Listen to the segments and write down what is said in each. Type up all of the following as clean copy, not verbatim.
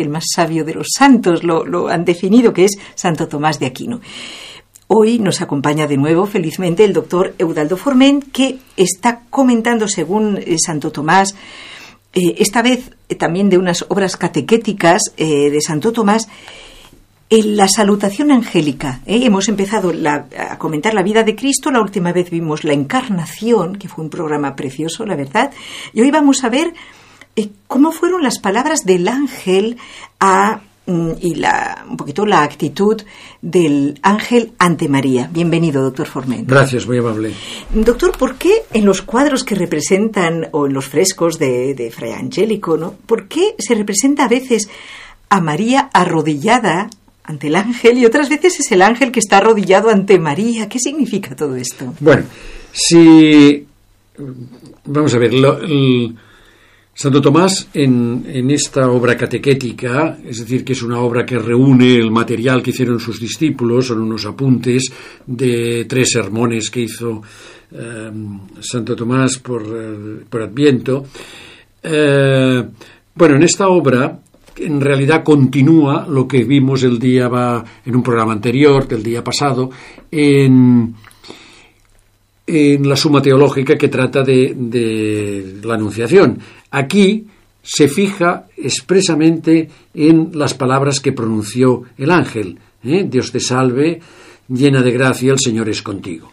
el más sabio de los santos, lo han definido, que es Santo Tomás de Aquino. Hoy nos acompaña de nuevo, felizmente, el doctor Eudaldo Forment, que está comentando, según Santo Tomás, esta vez también de unas obras catequéticas de Santo Tomás, en la salutación angélica. Hemos empezado a comentar la vida de Cristo, la última vez vimos la encarnación, que fue un programa precioso, la verdad, y hoy vamos a ver cómo fueron las palabras del ángel y un poquito la actitud del ángel ante María. Bienvenido, doctor Forment. Gracias, muy amable. Doctor, ¿por qué en los cuadros que representan, o en los frescos de Fray Angélico, ¿no? ¿Por qué se representa a veces a María arrodillada ante el ángel y otras veces es el ángel que está arrodillado ante María? ¿Qué significa todo esto? Bueno, si... Vamos a ver, Santo Tomás en esta obra catequética, es decir, que es una obra que reúne el material que hicieron sus discípulos, son unos apuntes de 3 sermones que hizo Santo Tomás por Adviento. Bueno, en esta obra en realidad continúa lo que vimos en un programa anterior, del día pasado, en la Suma Teológica, que trata de la Anunciación. Aquí se fija expresamente en las palabras que pronunció el ángel. Dios te salve, llena de gracia, el Señor es contigo.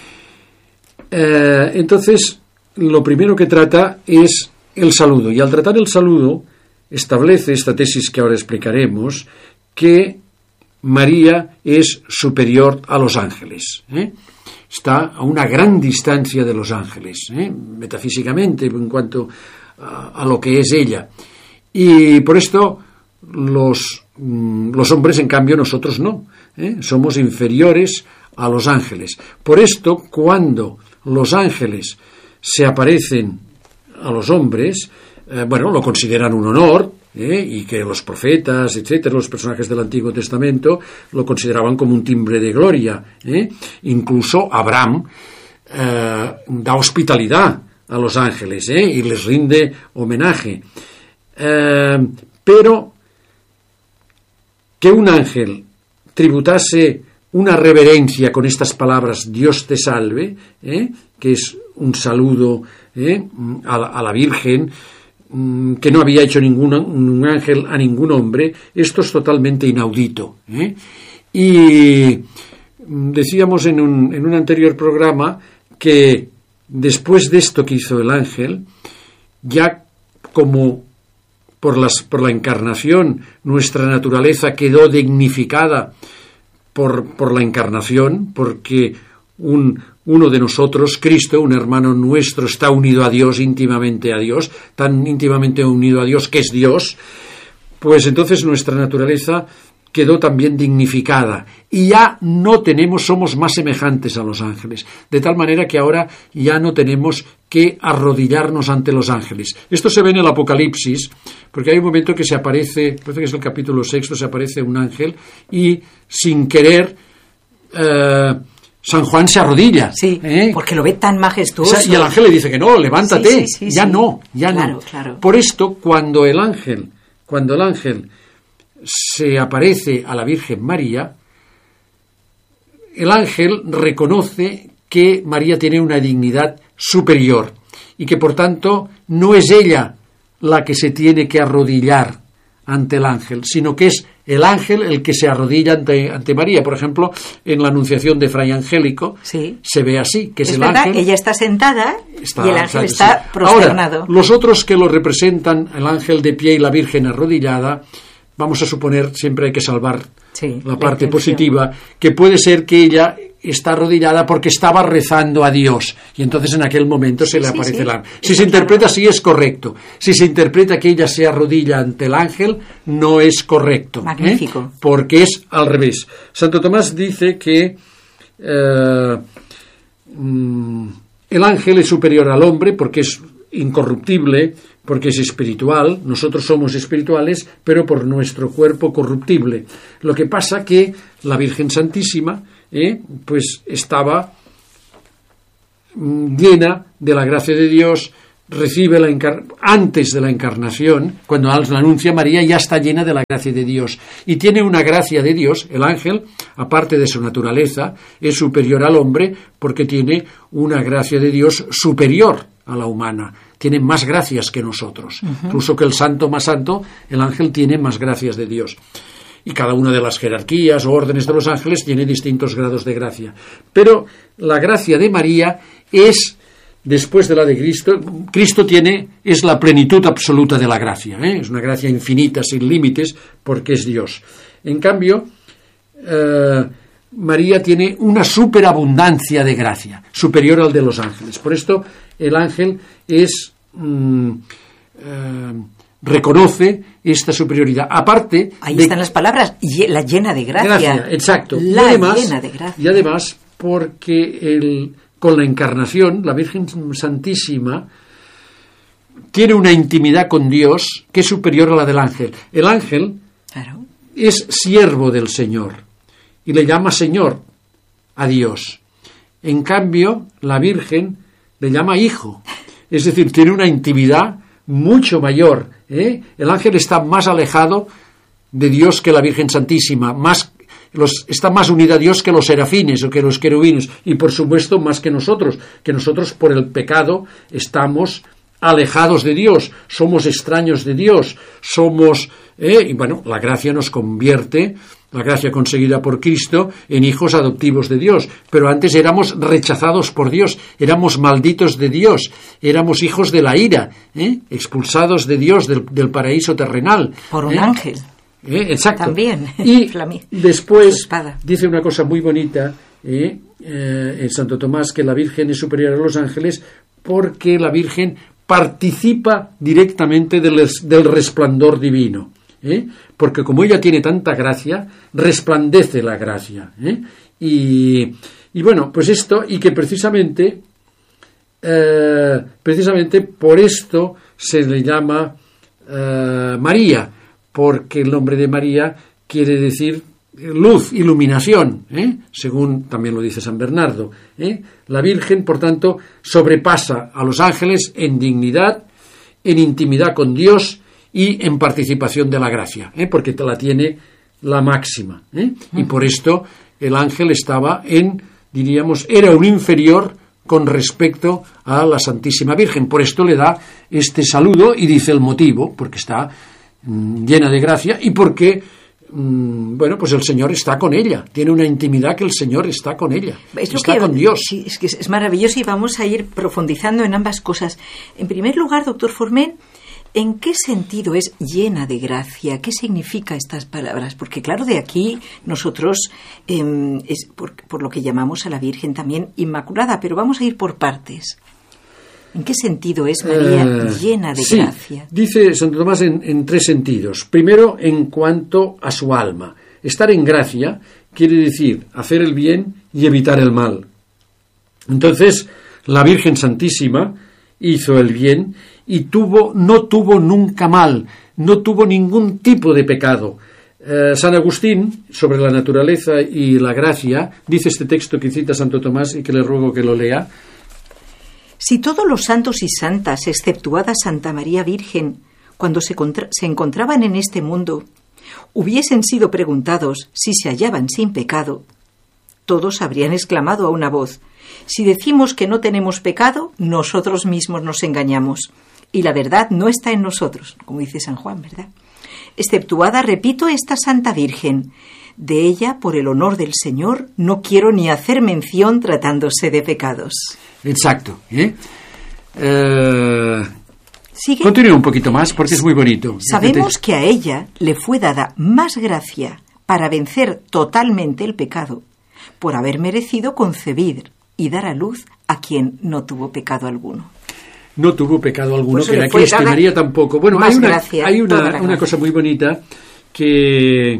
Entonces, lo primero que trata es el saludo, y al tratar el saludo establece esta tesis que ahora explicaremos, que María es superior a los ángeles. Está a una gran distancia de los ángeles, metafísicamente, en cuanto a lo que es ella. Y por esto los hombres, en cambio, nosotros no. Somos inferiores a los ángeles. Por esto, cuando los ángeles se aparecen a los hombres, lo consideran un honor, y que los profetas, etcétera, los personajes del Antiguo Testamento lo consideraban como un timbre de gloria. Incluso Abraham da hospitalidad a los ángeles, y les rinde homenaje. Pero que un ángel tributase una reverencia con estas palabras, Dios te salve, que es un saludo a la Virgen, que no había hecho ningún ángel a ningún hombre, esto es totalmente inaudito. Y decíamos en un anterior programa que después de esto que hizo el ángel, ya como por la encarnación, nuestra naturaleza quedó dignificada por la encarnación, porque uno de nosotros, Cristo, un hermano nuestro, está unido a Dios, íntimamente a Dios, tan íntimamente unido a Dios que es Dios, pues entonces nuestra naturaleza quedó también dignificada y ya somos más semejantes a los ángeles, de tal manera que ahora ya no tenemos que arrodillarnos ante los ángeles. Esto se ve en el Apocalipsis, porque hay un momento que se aparece, parece que es el capítulo 6, se aparece un ángel y sin querer San Juan se arrodilla. Sí, porque lo ve tan majestuoso. Y el ángel le dice que no, levántate. Sí, ya no. Claro. Por esto, cuando el ángel se aparece a la Virgen María, el ángel reconoce que María tiene una dignidad superior y que, por tanto, no es ella la que se tiene que arrodillar ante el ángel, sino que es el ángel el que se arrodilla ante María. Por ejemplo, en la Anunciación de Fray Angélico se ve así, que es el verdad, ángel. Ella está sentada y el ángel está prosternado. Ahora, los otros que lo representan, el ángel de pie y la Virgen arrodillada, vamos a suponer, siempre hay que salvar la parte positiva, que puede ser que ella está arrodillada porque estaba rezando a Dios y entonces en aquel momento se le aparece el ángel. Si se interpreta así es correcto. Si se interpreta que ella se arrodilla ante el ángel, no es correcto. Magnífico. Porque es al revés. Santo Tomás dice que el ángel es superior al hombre porque es incorruptible, porque es espiritual. Nosotros somos espirituales, pero por nuestro cuerpo corruptible. Lo que pasa que la Virgen Santísima pues estaba llena de la gracia de Dios, recibe antes de la encarnación, cuando la anuncia María, ya está llena de la gracia de Dios. Y tiene una gracia de Dios. El ángel, aparte de su naturaleza, es superior al hombre porque tiene una gracia de Dios superior a la humana. Tiene más gracias que nosotros. Incluso que el santo más santo, el ángel tiene más gracias de Dios. Y cada una de las jerarquías o órdenes de los ángeles tiene distintos grados de gracia. Pero la gracia de María es, después de la de Cristo, es la plenitud absoluta de la gracia, ¿eh? Es una gracia infinita, sin límites, porque es Dios. En cambio, María tiene una superabundancia de gracia, superior al de los ángeles. Por esto, el ángel reconoce esta superioridad. Aparte, ahí están las palabras, la llena de gracia. Exacto. Llena de gracia. Y además, porque con la encarnación, la Virgen Santísima tiene una intimidad con Dios que es superior a la del ángel. El ángel es siervo del Señor y le llama Señor a Dios. En cambio, la Virgen le llama hijo. Es decir, tiene una intimidad mucho mayor. El ángel está más alejado de Dios que la Virgen Santísima, está más unida a Dios que los serafines o que los querubines, y por supuesto más que nosotros por el pecado estamos alejados de Dios, somos extraños de Dios, y bueno, la gracia nos convierte, la gracia conseguida por Cristo, en hijos adoptivos de Dios, pero antes éramos rechazados por Dios, éramos malditos de Dios, éramos hijos de la ira, expulsados de Dios, del paraíso terrenal. Por un ángel. Exacto. También. Y después dice una cosa muy bonita en Santo Tomás, que la Virgen es superior a los ángeles porque la Virgen participa directamente del resplandor divino. Porque como ella tiene tanta gracia, resplandece la gracia. Y bueno, pues esto, y que precisamente por esto se le llama María, porque el nombre de María quiere decir luz, iluminación, según también lo dice San Bernardo. La Virgen, por tanto, sobrepasa a los ángeles en dignidad, en intimidad con Dios y en participación de la gracia, porque la tiene la máxima. Y por esto el ángel era un inferior con respecto a la Santísima Virgen. Por esto le da este saludo y dice el motivo, porque está llena de gracia y porque pues el Señor está con ella, tiene una intimidad que el Señor está con ella, está con Dios. Sí, es que es maravilloso y vamos a ir profundizando en ambas cosas. En primer lugar, doctor Forment, ¿en qué sentido es llena de gracia? ¿Qué significa estas palabras? Porque claro, de aquí nosotros es por lo que llamamos a la Virgen también Inmaculada, pero vamos a ir por partes. ¿En qué sentido es María llena de gracia? Dice Santo Tomás en tres sentidos. Primero, en cuanto a su alma. Estar en gracia quiere decir hacer el bien y evitar el mal. Entonces, la Virgen Santísima hizo el bien y no tuvo nunca mal, no tuvo ningún tipo de pecado. San Agustín, sobre la naturaleza y la gracia, dice este texto que cita Santo Tomás y que le ruego que lo lea. Si todos los santos y santas, exceptuada Santa María Virgen, cuando se encontraban en este mundo, hubiesen sido preguntados si se hallaban sin pecado, todos habrían exclamado a una voz: si decimos que no tenemos pecado, nosotros mismos nos engañamos, y la verdad no está en nosotros, como dice San Juan, ¿verdad? Exceptuada, repito, esta Santa Virgen. De ella, por el honor del Señor, no quiero ni hacer mención tratándose de pecados. Exacto. ¿Sigue? Continúa un poquito más porque es muy bonito. Sabemos que a ella le fue dada más gracia para vencer totalmente el pecado, por haber merecido concebir y dar a luz a quien no tuvo pecado alguno. No tuvo pecado alguno, que era que María tampoco. Bueno, hay una cosa muy bonita que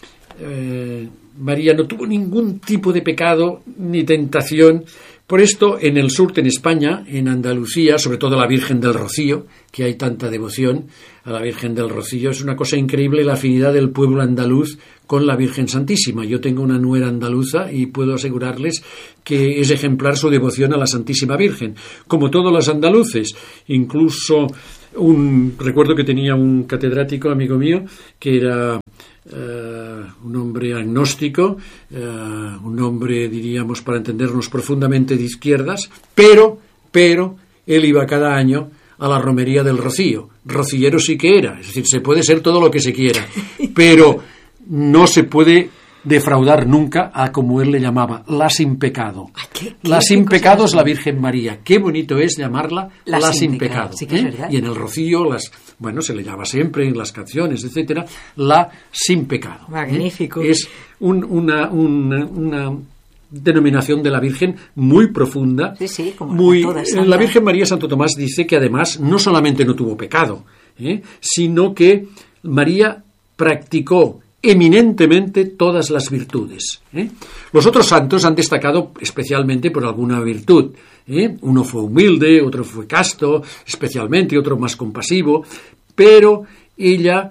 María no tuvo ningún tipo de pecado ni tentación. Por esto, en el sur, en España, en Andalucía, sobre todo a la Virgen del Rocío, que hay tanta devoción a la Virgen del Rocío, es una cosa increíble la afinidad del pueblo andaluz con la Virgen Santísima. Yo tengo una nuera andaluza y puedo asegurarles que es ejemplar su devoción a la Santísima Virgen, como todos los andaluces. Incluso recuerdo que tenía un catedrático amigo mío que era un hombre agnóstico, un hombre, diríamos, para entendernos, profundamente de izquierdas, pero él iba cada año a la romería del Rocío. Rociero sí que era, es decir, se puede ser todo lo que se quiera, pero no se puede defraudar nunca a, como él le llamaba, la sin pecado. La sin pecado es la Virgen María. Qué bonito es llamarla la sin pecado. Sí, que es verdad. Y en el Rocío, se le llama siempre en las canciones, etcétera, la sin pecado. Magnífico. Es una denominación de la Virgen muy profunda. Sí, como muy toda santa. La Virgen María, Santo Tomás dice que además no solamente no tuvo pecado, sino que María practicó eminentemente todas las virtudes. Los otros santos han destacado especialmente por alguna virtud. Uno fue humilde, otro fue casto, especialmente, otro más compasivo, pero ella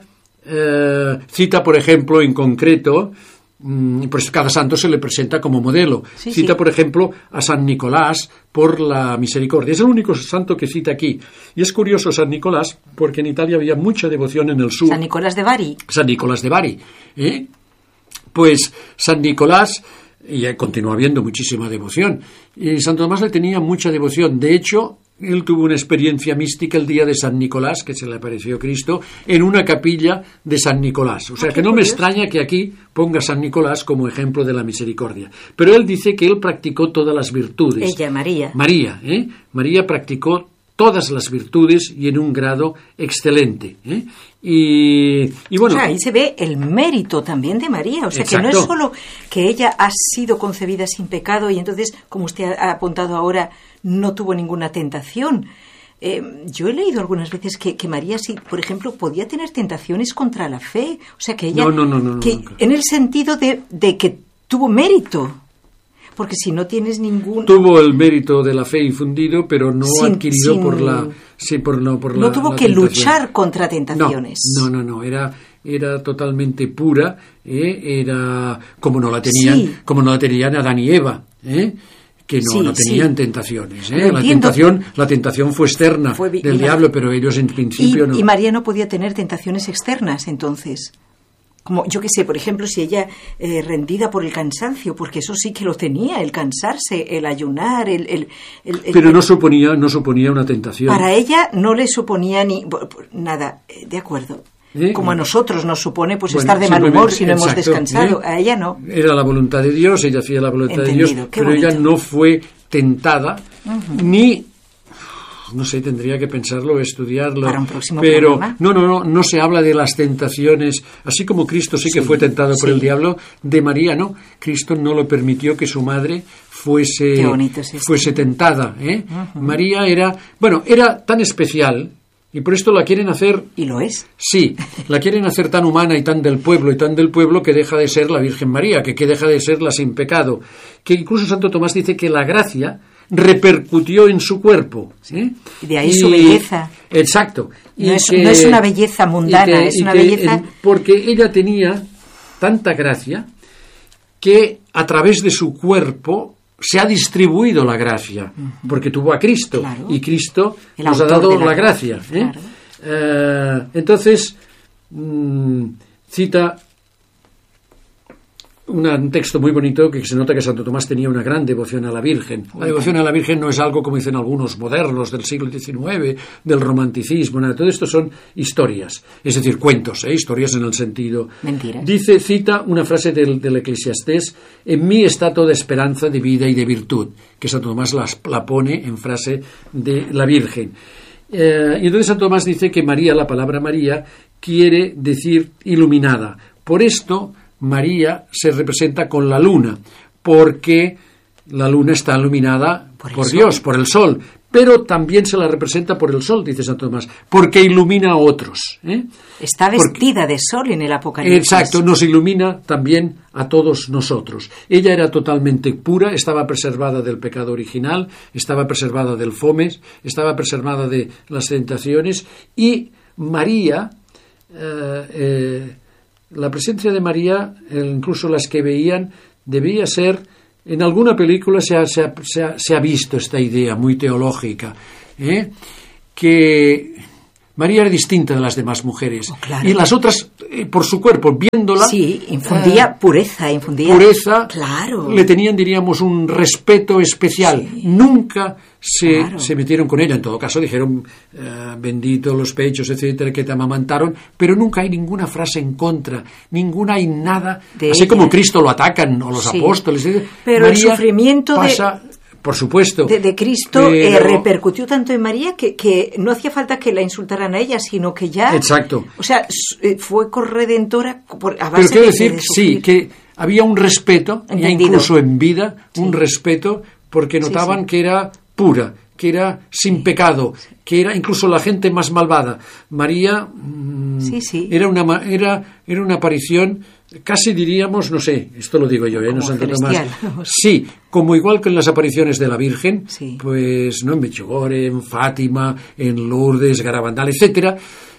cita, por ejemplo, en concreto, pues cada santo se le presenta como modelo. Cita, por ejemplo, a San Nicolás por la misericordia. Es el único santo que cita aquí. Y es curioso San Nicolás, porque en Italia había mucha devoción en el sur. San Nicolás de Bari. San Nicolás de Bari. Pues San Nicolás, y continúa habiendo muchísima devoción. Y Santo Tomás le tenía mucha devoción. De hecho, él tuvo una experiencia mística el día de San Nicolás, que se le apareció Cristo, en una capilla de San Nicolás. O sea, que no me extraña que aquí ponga San Nicolás como ejemplo de la misericordia. Pero él dice que él practicó todas las virtudes. Ella, María. María practicó todas las virtudes y en un grado excelente. Y bueno, o sea, ahí se ve el mérito también de María. O sea, exacto, que no es solo que ella ha sido concebida sin pecado y entonces, como usted ha apuntado ahora, no tuvo ninguna tentación. Yo he leído algunas veces que María, sí, por ejemplo, podía tener tentaciones contra la fe. O sea, que ella... No, en el sentido de que tuvo mérito. Porque si no tienes ningún... Tuvo el mérito de la fe infundido, pero no adquirido por la... No tuvo que luchar contra tentaciones. No. Era totalmente pura. Era como no la tenían Adán y Eva, que no tenían tentaciones. La tentación fue externa del diablo, pero ellos en principio no. Y María no podía tener tentaciones externas, entonces. Como, yo qué sé, por ejemplo, si ella rendida por el cansancio, porque eso sí que lo tenía, el cansarse, el ayunar, pero no suponía una tentación. Para ella no le suponía nada, de acuerdo. Como a nosotros nos supone estar de mal humor si no hemos descansado. A ella no. Era la voluntad de Dios, ella hacía la voluntad de Dios, pero ella no fue tentada, ni... No sé, tendría que pensarlo, estudiarlo. Para un próximo pero programa. No se habla de las tentaciones, así como Cristo sí que fue tentado por el diablo, de María no. Cristo no lo permitió que su madre fuese tentada. María era tan especial, y por esto la quieren hacer... ¿Y lo es? Sí, la quieren hacer tan humana y tan del pueblo que deja de ser la Virgen María, que deja de ser la sin pecado. Que incluso Santo Tomás dice que la gracia repercutió en su cuerpo. Y de ahí su belleza. Exacto. No es una belleza mundana, es una belleza... Porque ella tenía tanta gracia que a través de su cuerpo se ha distribuido la gracia, porque tuvo a Cristo, claro, y Cristo nos ha dado la gracia. Claro. Entonces, cita un texto muy bonito que se nota que Santo Tomás tenía una gran devoción a la Virgen. La devoción a la Virgen no es algo como dicen algunos modernos del siglo XIX, del romanticismo, nada. Todo esto son historias, es decir, cuentos, historias en el sentido... Mentiras. Cita una frase del Eclesiastés: en mí está toda esperanza de vida y de virtud, que Santo Tomás la pone en frase de la Virgen. Y entonces Santo Tomás dice que María, la palabra María, quiere decir iluminada. Por esto María se representa con la luna, porque la luna está iluminada por Dios, por el sol, pero también se la representa por el sol, dice Santo Tomás, porque ilumina a otros. Está vestida de sol en el Apocalipsis. Exacto, nos ilumina también a todos nosotros. Ella era totalmente pura, estaba preservada del pecado original, estaba preservada del fomes, estaba preservada de las tentaciones, y María la presencia de María, incluso las que veían, debía ser, en alguna película se ha visto esta idea muy teológica, que María era distinta de las demás mujeres. Oh, claro. Y las otras, por su cuerpo, viéndola... Sí, infundía pureza, Pureza, claro. Le tenían, diríamos, un respeto especial. Sí. Nunca se metieron con ella. En todo caso, dijeron, bendito los pechos, etcétera, que te amamantaron, pero nunca hay ninguna frase en contra, ninguna hay nada. De así ella. Como Cristo lo atacan, o los apóstoles. Pero María, el sufrimiento pasa... Por supuesto. De Cristo repercutió tanto en María que no hacía falta que la insultaran a ella, sino que ya... Exacto. O sea, fue corredentora a base Pero quiero decir, sí, que había un respeto, ya incluso en vida, un respeto, porque notaban que era pura, que era sin pecado, que era incluso la gente más malvada. María era una aparición... Casi diríamos, no sé, esto lo digo yo, no Santo Tomás. Sí, como igual que en las apariciones de la Virgen, pues no en Medjugorje, en Fátima, en Lourdes, Garabandal, etcétera,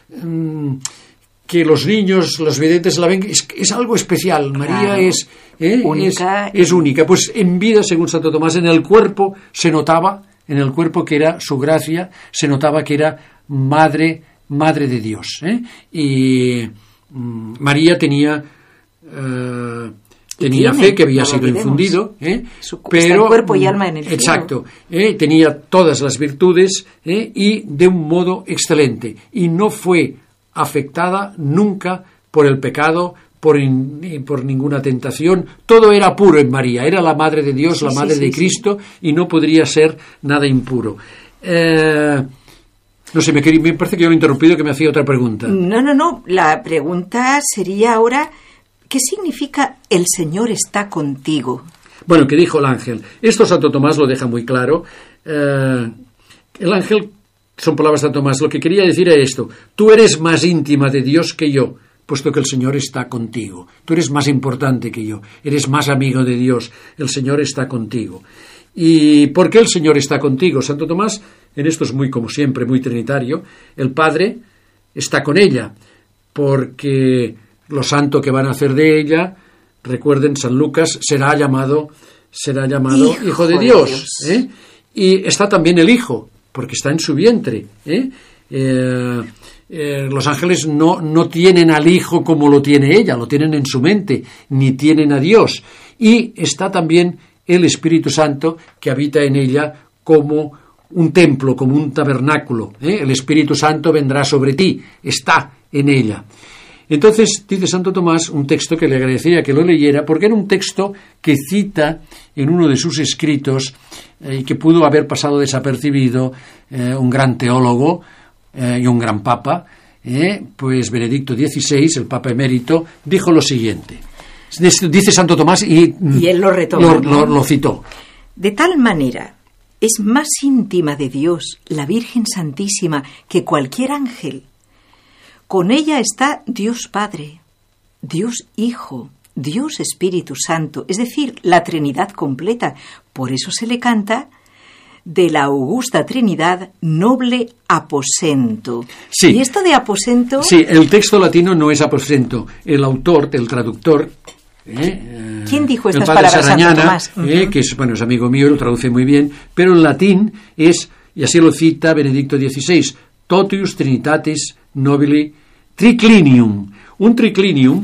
que los niños, los videntes la ven, es algo especial. Claro. María es única. Pues en vida, según Santo Tomás, en el cuerpo se notaba, en el cuerpo que era su gracia, se notaba que era madre de Dios. Y María tenía fe que había sido infundido, pero cuerpo y alma en el cielo. Exacto, tenía todas las virtudes y de un modo excelente, y no fue afectada nunca por el pecado, por ninguna tentación. Todo era puro en María, era la madre de Dios, la madre de Cristo, y no podría ser nada impuro. No sé, me parece que yo lo he interrumpido, que me hacía otra pregunta. No, la pregunta sería ahora: ¿qué significa el Señor está contigo? Bueno, que dijo el ángel. Esto Santo Tomás lo deja muy claro. El ángel, son palabras de Santo Tomás, lo que quería decir es esto: tú eres más íntima de Dios que yo, puesto que el Señor está contigo. Tú eres más importante que yo, eres más amigo de Dios, el Señor está contigo. ¿Y por qué el Señor está contigo? Santo Tomás, en esto es muy, como siempre, muy trinitario. El Padre está con ella, porque lo santo que van a hacer de ella, recuerden, San Lucas, será llamado Hijo de Dios. Y está también el Hijo, porque está en su vientre. Los ángeles no tienen al Hijo como lo tiene ella, lo tienen en su mente, ni tienen a Dios. Y está también el Espíritu Santo, que habita en ella como un templo, como un tabernáculo. El Espíritu Santo vendrá sobre ti, está en ella. Entonces, dice Santo Tomás, un texto que le agradecería que lo leyera, porque era un texto que cita en uno de sus escritos y que pudo haber pasado desapercibido un gran teólogo y un gran papa, pues Benedicto XVI, el papa emérito, dijo lo siguiente. Dice Santo Tomás y él lo retoma, lo citó. De tal manera es más íntima de Dios la Virgen Santísima que cualquier ángel. Con ella está Dios Padre, Dios Hijo, Dios Espíritu Santo, es decir, la Trinidad completa. Por eso se le canta: de la augusta Trinidad, noble aposento. Sí. Y esto de aposento... Sí, el texto latino no es aposento. El autor, el traductor... ¿Quién dijo estas palabras? Santo Tomás, que es amigo mío, lo traduce muy bien, pero en latín es, y así lo cita Benedicto XVI, totius trinitatis nobili triclinium. Un triclinium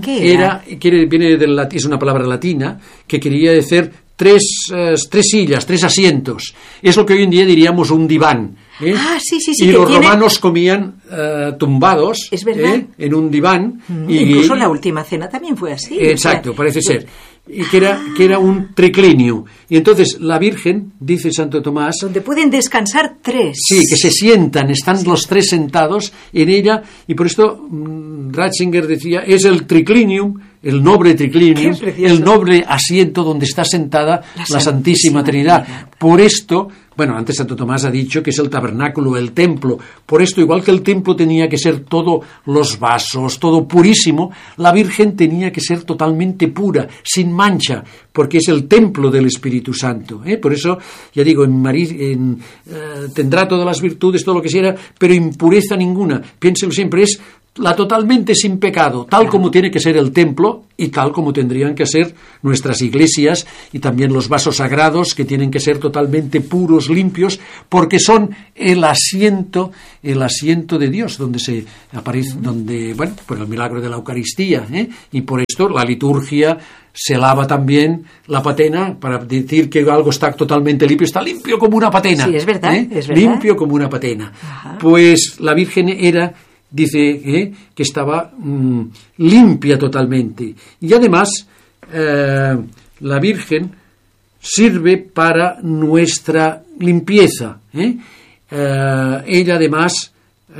es una palabra latina que quería decir tres sillas, tres asientos. Es lo que hoy en día diríamos un diván. Sí, y los romanos comían tumbados, es verdad, en un diván. Incluso la última cena también fue así. Exacto, parece ser. Y que era un triclinio. Y entonces la Virgen, dice Santo Tomás... donde pueden descansar tres. Sí, que se sientan, están los tres sentados en ella, y por esto Ratzinger decía, es el triclinium, el noble triclinium, el noble asiento donde está sentada la Santísima Trinidad. Por esto... Bueno, antes Santo Tomás ha dicho que es el tabernáculo, el templo. Por esto, igual que el templo tenía que ser todos los vasos, todo purísimo, la Virgen tenía que ser totalmente pura, sin mancha, porque es el templo del Espíritu Santo. Por eso, ya digo, tendrá todas las virtudes, todo lo que sea, pero impureza ninguna. Piénselo siempre, es la totalmente sin pecado, tal como tiene que ser el templo y tal como tendrían que ser nuestras iglesias y también los vasos sagrados, que tienen que ser totalmente puros, limpios, porque son el asiento de Dios, donde se aparece, donde, bueno, por el milagro de la Eucaristía, y por esto la liturgia se lava también la patena para decir que algo está totalmente limpio, está limpio como una patena. Sí, es verdad, es verdad. Limpio como una patena. Ajá. Pues la Virgen dice que estaba limpia totalmente. Y además, la Virgen sirve para nuestra limpieza. Ella además,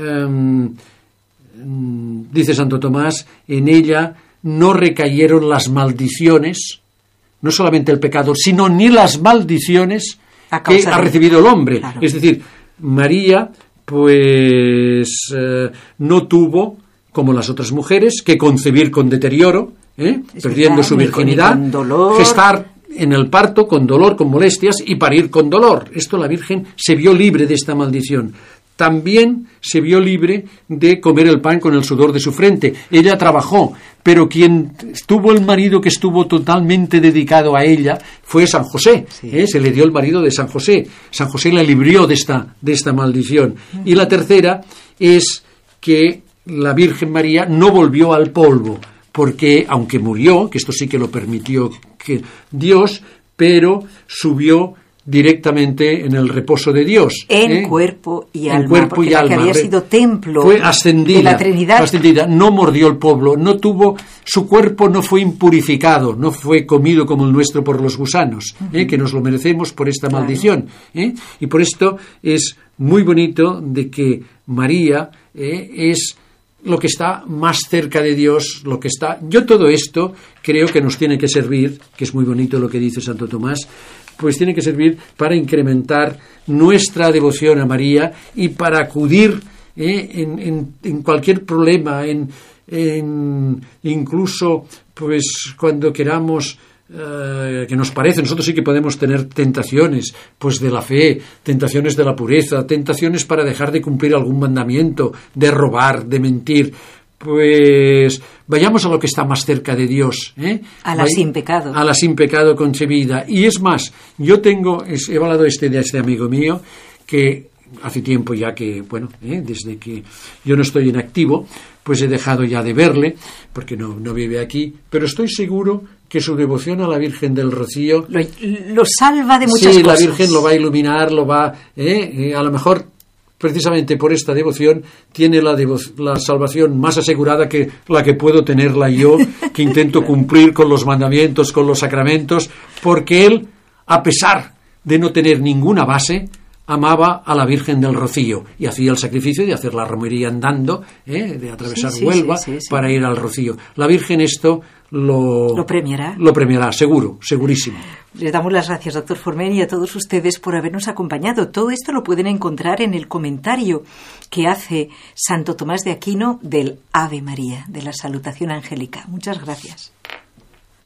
dice Santo Tomás, en ella no recayeron las maldiciones, no solamente el pecado, sino ni las maldiciones que ha recibido el hombre. Claro. Es decir, María pues no tuvo, como las otras mujeres, que concebir con deterioro, perdiendo su virginidad, gestar en el parto con dolor, con molestias, y parir con dolor. Esto la Virgen se vio libre de esta maldición. También se vio libre de comer el pan con el sudor de su frente. Ella trabajó, pero quien tuvo el marido que estuvo totalmente dedicado a ella fue San José. Sí. Se le dio el marido de San José. San José la libró de esta maldición. Y la tercera es que la Virgen María no volvió al polvo, porque aunque murió, que esto sí que lo permitió que Dios, pero subió directamente en el reposo de Dios. En cuerpo y alma. En cuerpo y alma. Que había sido templo de la Trinidad. Fue ascendida, no mordió el polvo, su cuerpo no fue impurificado, no fue comido como el nuestro por los gusanos, que nos lo merecemos por esta maldición. Y por esto es muy bonito de que María es lo que está más cerca de Dios, lo que está... Yo todo esto creo que nos tiene que servir, que es muy bonito lo que dice Santo Tomás, pues tiene que servir para incrementar nuestra devoción a María y para acudir en cualquier problema, incluso pues cuando queramos, que nos parece, nosotros sí que podemos tener tentaciones pues de la fe, tentaciones de la pureza, tentaciones para dejar de cumplir algún mandamiento, de robar, de mentir. Pues vayamos a lo que está más cerca de Dios, a la sin pecado. A la sin pecado concebida. Y es más, he hablado de este amigo mío, que hace tiempo ya que, bueno, desde que yo no estoy en activo, pues he dejado ya de verle, porque no vive aquí, pero estoy seguro que su devoción a la Virgen del Rocío lo salva de muchas cosas. Sí, la Virgen lo va a iluminar, a lo mejor precisamente por esta devoción tiene la salvación más asegurada que la que puedo tenerla yo, que intento cumplir con los mandamientos, con los sacramentos, porque él, a pesar de no tener ninguna base, amaba a la Virgen del Rocío y hacía el sacrificio de hacer la romería andando, de atravesar Huelva para ir al Rocío. La Virgen esto lo premiará. Lo premiará, segurísimo. Les damos las gracias, doctor Forment, y a todos ustedes por habernos acompañado. Todo esto lo pueden encontrar en el comentario que hace Santo Tomás de Aquino del Ave María, de la salutación angélica. Muchas gracias.